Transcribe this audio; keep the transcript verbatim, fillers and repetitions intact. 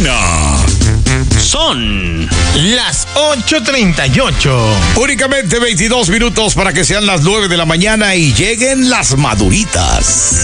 mañana. Son las ocho treinta y ocho. Únicamente veintidós minutos para que sean las nueve de la mañana y lleguen las maduritas.